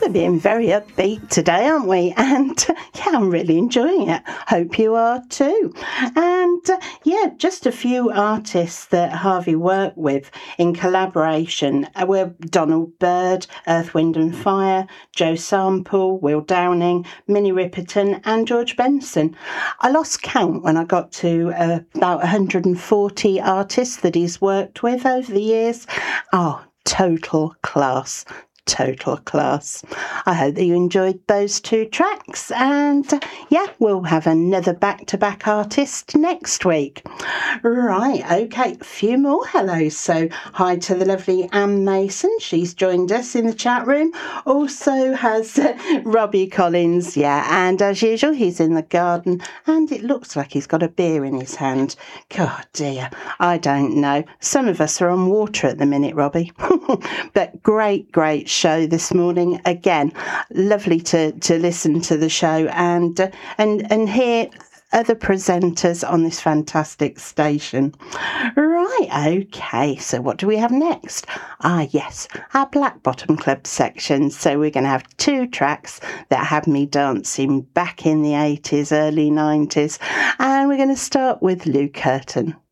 we're being very upbeat today, aren't we? And yeah, I'm really enjoying it. Hope you are too. And yeah, just a few artists that Harvey worked with in collaboration were Donald Byrd, Earth, Wind and Fire, Joe Sample, Will Downing, Minnie Riperton and George Benson. I lost count when I got to about 140 artists that he's worked with over the years. Oh, total class. Total class. I hope that you enjoyed those two tracks, and yeah, we'll have another back-to-back artist next week. Right, okay, a few more hellos. So hi to the lovely Anne Mason, she's joined us in the chat room. Also has Robbie Collins, yeah, and as usual he's in the garden and it looks like he's got a beer in his hand. God dear, I don't know. Some of us are on water at the minute, Robbie. But great show this morning again. Lovely to listen to the show and hear other presenters on this fantastic station. Right, okay, so what do we have next? Yes, our Black Bottom Club section. So we're going to have two tracks that had me dancing back in the 80s, early 90s, and we're going to start with Lou Curtin.